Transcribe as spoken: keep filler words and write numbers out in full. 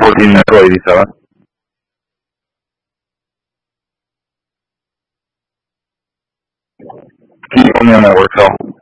fourteen Metro eighty-seven. Keep on the network cell.